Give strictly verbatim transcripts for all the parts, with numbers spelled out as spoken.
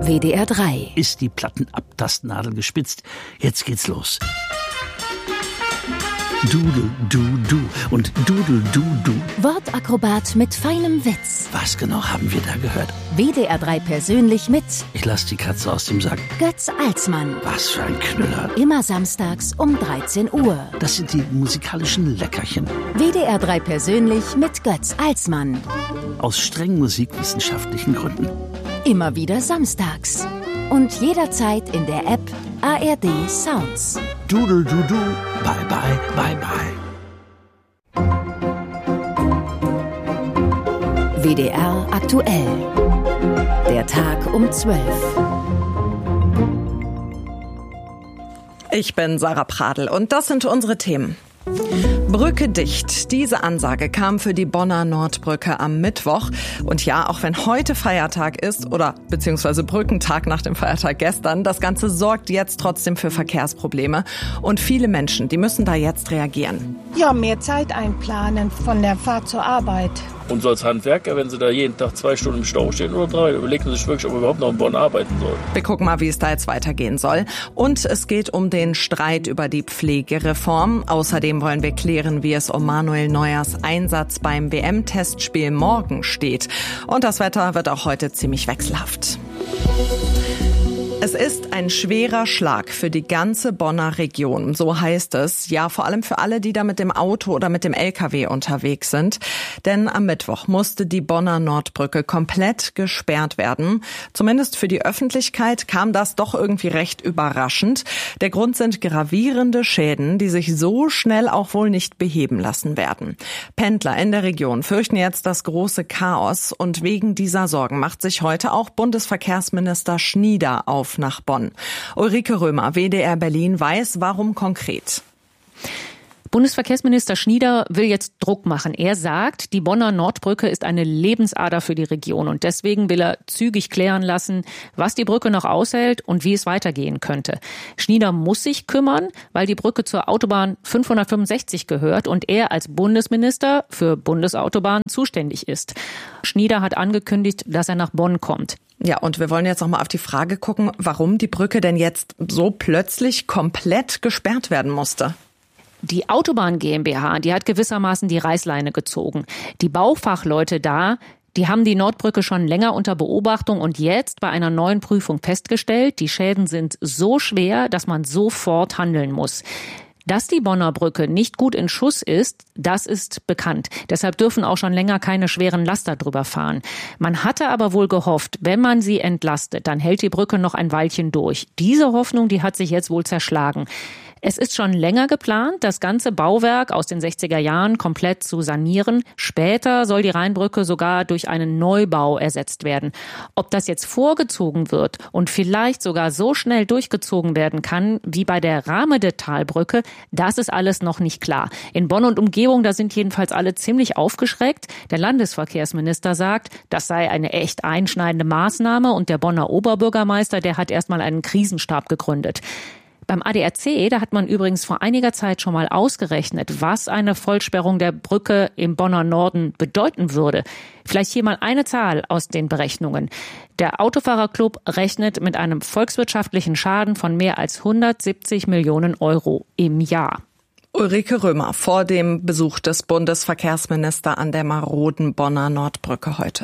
W D R drei. Ist die Plattenabtastnadel gespitzt? Jetzt geht's los. Dudel, du, du und Dudel, du, du. Wortakrobat mit feinem Witz. Was genau haben wir da gehört? W D R drei persönlich mit Ich lass die Katze aus dem Sack. Götz Alsmann. Was für ein Knüller. Immer samstags um dreizehn Uhr. Das sind die musikalischen Leckerchen. W D R drei persönlich mit Götz Alsmann. Aus streng musikwissenschaftlichen Gründen. Immer wieder samstags. Und jederzeit in der App A R D Sounds. Dudel, du, du. Bye, bye, bye, bye. W D R aktuell. Der Tag um zwölf. Ich bin Sarah Pradl und das sind unsere Themen. Brücke dicht. Diese Ansage kam für die Bonner Nordbrücke am Mittwoch. Und ja, auch wenn heute Feiertag ist oder beziehungsweise Brückentag nach dem Feiertag gestern, das Ganze sorgt jetzt trotzdem für Verkehrsprobleme. Und viele Menschen, die müssen da jetzt reagieren. Ja, mehr Zeit einplanen von der Fahrt zur Arbeit. Und so als Handwerker, wenn Sie da jeden Tag zwei Stunden im Stau stehen oder drei, überlegen Sie sich wirklich, ob wir überhaupt noch in Bonn arbeiten sollen. Wir gucken mal, wie es da jetzt weitergehen soll. Und es geht um den Streit über die Pflegereform. Außerdem wollen wir klären, wie es um Manuel Neuers Einsatz beim W M-Testspiel morgen steht. Und das Wetter wird auch heute ziemlich wechselhaft. Es ist ein schwerer Schlag für die ganze Bonner Region, so heißt es. Ja, vor allem für alle, die da mit dem Auto oder mit dem L K W unterwegs sind. Denn am Mittwoch musste die Bonner Nordbrücke komplett gesperrt werden. Zumindest für die Öffentlichkeit kam das doch irgendwie recht überraschend. Der Grund sind gravierende Schäden, die sich so schnell auch wohl nicht beheben lassen werden. Pendler in der Region fürchten jetzt das große Chaos. Und wegen dieser Sorgen macht sich heute auch Bundesverkehrsminister Schnieder auf nach Bonn. Ulrike Römer, W D R Berlin, weiß, warum konkret. Bundesverkehrsminister Schnieder will jetzt Druck machen. Er sagt, die Bonner Nordbrücke ist eine Lebensader für die Region und deswegen will er zügig klären lassen, was die Brücke noch aushält und wie es weitergehen könnte. Schnieder muss sich kümmern, weil die Brücke zur Autobahn fünfhundertfünfundsechzig gehört und er als Bundesminister für Bundesautobahnen zuständig ist. Schnieder hat angekündigt, dass er nach Bonn kommt. Ja, und wir wollen jetzt noch mal auf die Frage gucken, warum die Brücke denn jetzt so plötzlich komplett gesperrt werden musste. Die Autobahn GmbH, die hat gewissermaßen die Reißleine gezogen. Die Baufachleute da, die haben die Nordbrücke schon länger unter Beobachtung und jetzt bei einer neuen Prüfung festgestellt, die Schäden sind so schwer, dass man sofort handeln muss. Dass die Bonner Brücke nicht gut in Schuss ist, das ist bekannt. Deshalb dürfen auch schon länger keine schweren Laster drüber fahren. Man hatte aber wohl gehofft, wenn man sie entlastet, dann hält die Brücke noch ein Weilchen durch. Diese Hoffnung, die hat sich jetzt wohl zerschlagen. Es ist schon länger geplant, das ganze Bauwerk aus den sechziger Jahren komplett zu sanieren. Später soll die Rheinbrücke sogar durch einen Neubau ersetzt werden. Ob das jetzt vorgezogen wird und vielleicht sogar so schnell durchgezogen werden kann wie bei der Rahmedetalbrücke, das ist alles noch nicht klar. In Bonn und Umgebung, da sind jedenfalls alle ziemlich aufgeschreckt. Der Landesverkehrsminister sagt, das sei eine echt einschneidende Maßnahme und der Bonner Oberbürgermeister, der hat erstmal einen Krisenstab gegründet. Beim A D A C, da hat man übrigens vor einiger Zeit schon mal ausgerechnet, was eine Vollsperrung der Brücke im Bonner Norden bedeuten würde. Vielleicht hier mal eine Zahl aus den Berechnungen. Der Autofahrerclub rechnet mit einem volkswirtschaftlichen Schaden von mehr als hundertsiebzig Millionen Euro im Jahr. Ulrike Römer vor dem Besuch des Bundesverkehrsministers an der maroden Bonner Nordbrücke heute.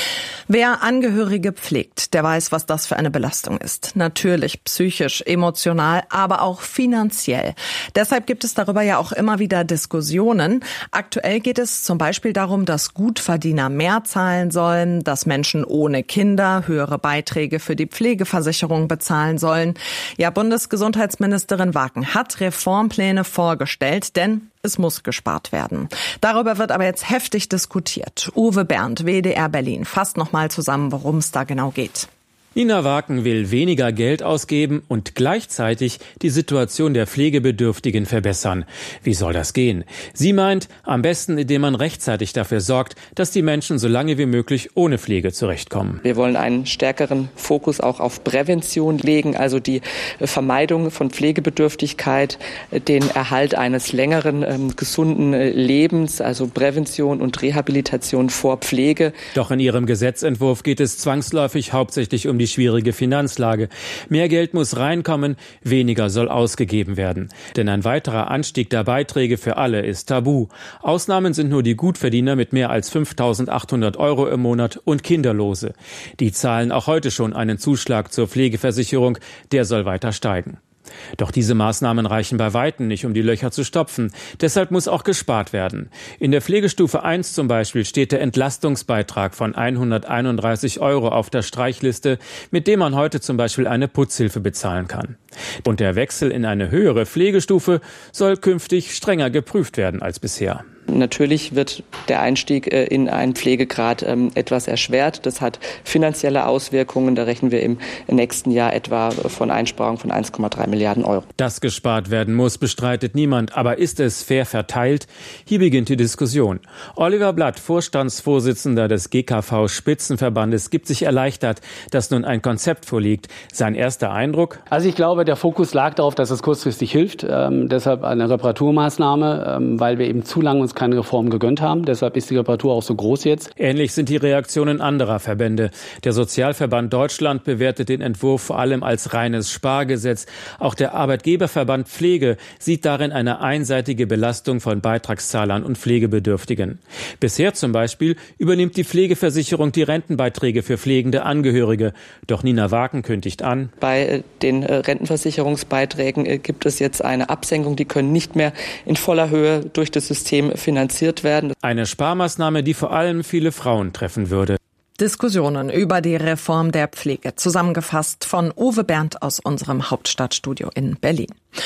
Wer Angehörige pflegt, der weiß, was das für eine Belastung ist. Natürlich psychisch, emotional, aber auch finanziell. Deshalb gibt es darüber ja auch immer wieder Diskussionen. Aktuell geht es zum Beispiel darum, dass Gutverdiener mehr zahlen sollen, dass Menschen ohne Kinder höhere Beiträge für die Pflegeversicherung bezahlen sollen. Ja, Bundesgesundheitsministerin Wacken hat Reformpläne vorgestellt, denn es muss gespart werden. Darüber wird aber jetzt heftig diskutiert. Uwe Berndt, W D R Berlin, fasst nochmal zusammen, worum es da genau geht. Nina Wacken will weniger Geld ausgeben und gleichzeitig die Situation der Pflegebedürftigen verbessern. Wie soll das gehen? Sie meint, am besten, indem man rechtzeitig dafür sorgt, dass die Menschen so lange wie möglich ohne Pflege zurechtkommen. Wir wollen einen stärkeren Fokus auch auf Prävention legen, also die Vermeidung von Pflegebedürftigkeit, den Erhalt eines längeren, ähm, gesunden Lebens, also Prävention und Rehabilitation vor Pflege. Doch in ihrem Gesetzentwurf geht es zwangsläufig hauptsächlich um die schwierige Finanzlage. Mehr Geld muss reinkommen, weniger soll ausgegeben werden. Denn ein weiterer Anstieg der Beiträge für alle ist tabu. Ausnahmen sind nur die Gutverdiener mit mehr als fünftausendachthundert Euro im Monat und Kinderlose. Die zahlen auch heute schon einen Zuschlag zur Pflegeversicherung, der soll weiter steigen. Doch diese Maßnahmen reichen bei Weitem nicht, um die Löcher zu stopfen. Deshalb muss auch gespart werden. In der Pflegestufe eins zum Beispiel steht der Entlastungsbeitrag von hunderteinunddreißig Euro auf der Streichliste, mit dem man heute zum Beispiel eine Putzhilfe bezahlen kann. Und der Wechsel in eine höhere Pflegestufe soll künftig strenger geprüft werden als bisher. Natürlich wird der Einstieg in einen Pflegegrad etwas erschwert. Das hat finanzielle Auswirkungen. Da rechnen wir im nächsten Jahr etwa von Einsparungen von eins Komma drei Milliarden Euro. Dass gespart werden muss, bestreitet niemand. Aber ist es fair verteilt? Hier beginnt die Diskussion. Oliver Blatt, Vorstandsvorsitzender des G K V-Spitzenverbandes, gibt sich erleichtert, dass nun ein Konzept vorliegt. Sein erster Eindruck? Also ich glaube, der Fokus lag darauf, dass es kurzfristig hilft. Ähm, deshalb eine Reparaturmaßnahme, ähm, weil wir eben zu lange uns keine Reform gegönnt haben. Deshalb ist die Reparatur auch so groß jetzt. Ähnlich sind die Reaktionen anderer Verbände. Der Sozialverband Deutschland bewertet den Entwurf vor allem als reines Spargesetz. Auch der Arbeitgeberverband Pflege sieht darin eine einseitige Belastung von Beitragszahlern und Pflegebedürftigen. Bisher zum Beispiel übernimmt die Pflegeversicherung die Rentenbeiträge für pflegende Angehörige. Doch Nina Waken kündigt an: Bei den Rentenversicherungsbeiträgen gibt es jetzt eine Absenkung. Die können nicht mehr in voller Höhe durch das System finanziert werden. Eine Sparmaßnahme, die vor allem viele Frauen treffen würde. Diskussionen über die Reform der Pflege, zusammengefasst von Uwe Berndt aus unserem Hauptstadtstudio in Berlin.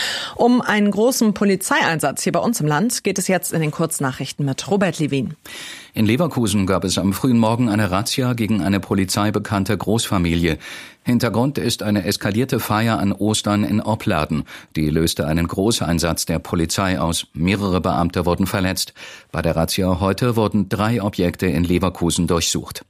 Um einen großen Polizeieinsatz hier bei uns im Land geht es jetzt in den Kurznachrichten mit Robert Levin. In Leverkusen gab es am frühen Morgen eine Razzia gegen eine polizeibekannte Großfamilie. Hintergrund ist eine eskalierte Feier an Ostern in Opladen. Die löste einen Großeinsatz der Polizei aus. Mehrere Beamte wurden verletzt. Bei der Razzia heute wurden drei Objekte in Leverkusen durchsucht.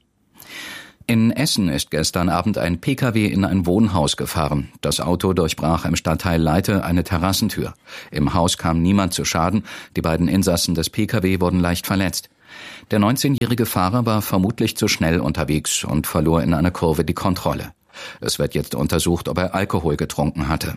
In Essen ist gestern Abend ein P K W in ein Wohnhaus gefahren. Das Auto durchbrach im Stadtteil Leite eine Terrassentür. Im Haus kam niemand zu Schaden. Die beiden Insassen des P K W wurden leicht verletzt. Der neunzehnjährige Fahrer war vermutlich zu schnell unterwegs und verlor in einer Kurve die Kontrolle. Es wird jetzt untersucht, ob er Alkohol getrunken hatte.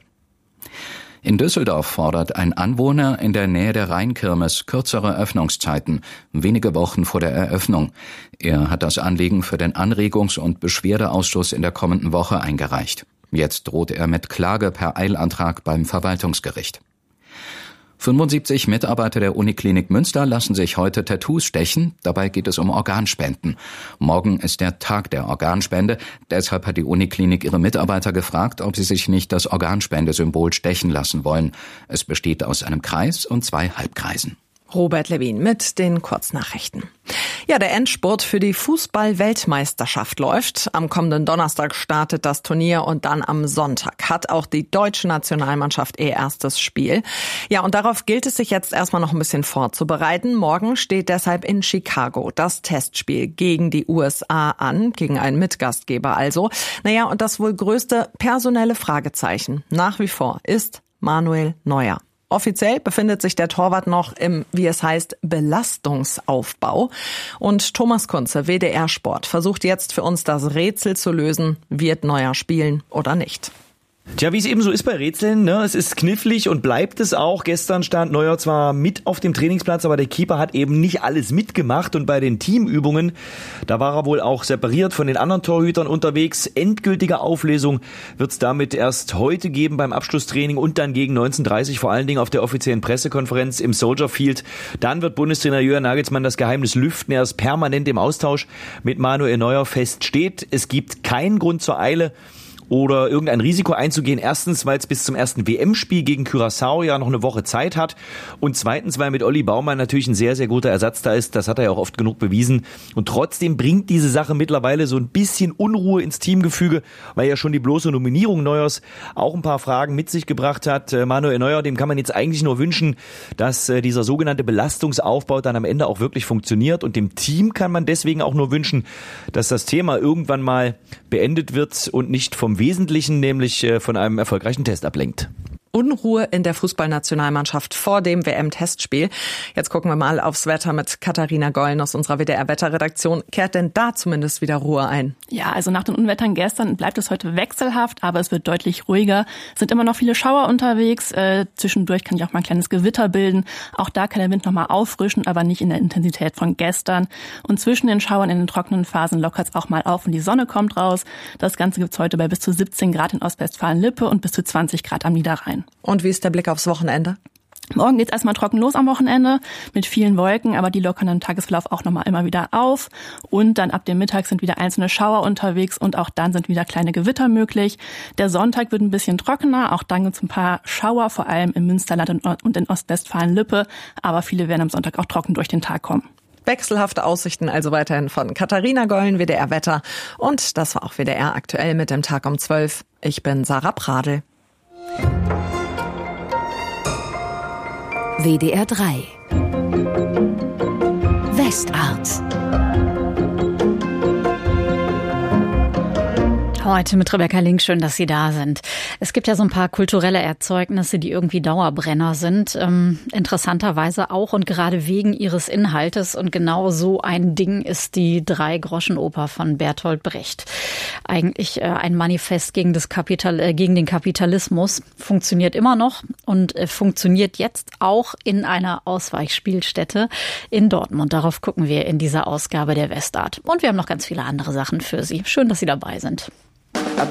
In Düsseldorf fordert ein Anwohner in der Nähe der Rheinkirmes kürzere Öffnungszeiten, wenige Wochen vor der Eröffnung. Er hat das Anliegen für den Anregungs- und Beschwerdeausschuss in der kommenden Woche eingereicht. Jetzt droht er mit Klage per Eilantrag beim Verwaltungsgericht. fünfundsiebzig Mitarbeiter der Uniklinik Münster lassen sich heute Tattoos stechen. Dabei geht es um Organspenden. Morgen ist der Tag der Organspende. Deshalb hat die Uniklinik ihre Mitarbeiter gefragt, ob sie sich nicht das Organspendesymbol stechen lassen wollen. Es besteht aus einem Kreis und zwei Halbkreisen. Robert Levin mit den Kurznachrichten. Ja, der Endspurt für die Fußball-Weltmeisterschaft läuft. Am kommenden Donnerstag startet das Turnier und dann am Sonntag hat auch die deutsche Nationalmannschaft ihr erstes Spiel. Ja, und darauf gilt es sich jetzt erstmal noch ein bisschen vorzubereiten. Morgen steht deshalb in Chicago das Testspiel gegen die U S A an, gegen einen Mitgastgeber also. Naja, und das wohl größte personelle Fragezeichen nach wie vor ist Manuel Neuer. Offiziell befindet sich der Torwart noch im, wie es heißt, Belastungsaufbau. Und Thomas Kunze, W D R Sport, versucht jetzt für uns das Rätsel zu lösen, wird Neuer spielen oder nicht. Tja, wie es eben so ist bei Rätseln, ne? Es ist knifflig und bleibt es auch. Gestern stand Neuer zwar mit auf dem Trainingsplatz, aber der Keeper hat eben nicht alles mitgemacht. Und bei den Teamübungen, da war er wohl auch separiert von den anderen Torhütern unterwegs. Endgültige Auflösung wird es damit erst heute geben beim Abschlusstraining und dann gegen neunzehn Uhr dreißig, vor allen Dingen auf der offiziellen Pressekonferenz im Soldier Field. Dann wird Bundestrainer Jürgen Nagelsmann das Geheimnis lüften. Er ist permanent im Austausch mit Manuel Neuer. Fest steht, es gibt keinen Grund zur Eile oder irgendein Risiko einzugehen. Erstens, weil es bis zum ersten W M-Spiel gegen Curaçao ja noch eine Woche Zeit hat. Und zweitens, weil mit Olli Baumann natürlich ein sehr, sehr guter Ersatz da ist. Das hat er ja auch oft genug bewiesen. Und trotzdem bringt diese Sache mittlerweile so ein bisschen Unruhe ins Teamgefüge, weil ja schon die bloße Nominierung Neuers auch ein paar Fragen mit sich gebracht hat. Manuel Neuer, dem kann man jetzt eigentlich nur wünschen, dass dieser sogenannte Belastungsaufbau dann am Ende auch wirklich funktioniert. Und dem Team kann man deswegen auch nur wünschen, dass das Thema irgendwann mal beendet wird und nicht vom Wesentlichen, nämlich von einem erfolgreichen Test ablenkt. Unruhe in der Fußballnationalmannschaft vor dem W M-Testspiel. Jetzt gucken wir mal aufs Wetter mit Katharina Gollen aus unserer W D R-Wetterredaktion. Kehrt denn da zumindest wieder Ruhe ein? Ja, also nach den Unwettern gestern bleibt es heute wechselhaft, aber es wird deutlich ruhiger. Es sind immer noch viele Schauer unterwegs. Äh, zwischendurch kann sich auch mal ein kleines Gewitter bilden. Auch da kann der Wind nochmal auffrischen, aber nicht in der Intensität von gestern. Und zwischen den Schauern in den trockenen Phasen lockert es auch mal auf und die Sonne kommt raus. Das Ganze gibt's heute bei bis zu siebzehn Grad in Ostwestfalen-Lippe und bis zu zwanzig Grad am Niederrhein. Und wie ist der Blick aufs Wochenende? Morgen geht's erstmal trocken los am Wochenende mit vielen Wolken, aber die lockern im Tagesverlauf auch nochmal immer wieder auf. Und dann ab dem Mittag sind wieder einzelne Schauer unterwegs und auch dann sind wieder kleine Gewitter möglich. Der Sonntag wird ein bisschen trockener, auch dann gibt's ein paar Schauer, vor allem im Münsterland und in Ostwestfalen-Lippe. Aber viele werden am Sonntag auch trocken durch den Tag kommen. Wechselhafte Aussichten also weiterhin von Katharina Gollen, W D R Wetter. Und das war auch W D R aktuell mit dem Tag um zwölf. Ich bin Sarah Pradel. W D R drei Westart. Heute mit Rebecca Link, schön, dass Sie da sind. Es gibt ja so ein paar kulturelle Erzeugnisse, die irgendwie Dauerbrenner sind. Ähm, interessanterweise auch und gerade wegen ihres Inhaltes. Und genau so ein Ding ist die Drei-Groschen-Oper von Bertolt Brecht. Eigentlich äh, ein Manifest gegen, das Kapital, äh, gegen den Kapitalismus. Funktioniert immer noch und äh, funktioniert jetzt auch in einer Ausweichspielstätte in Dortmund. Darauf gucken wir in dieser Ausgabe der Westart. Und wir haben noch ganz viele andere Sachen für Sie. Schön, dass Sie dabei sind.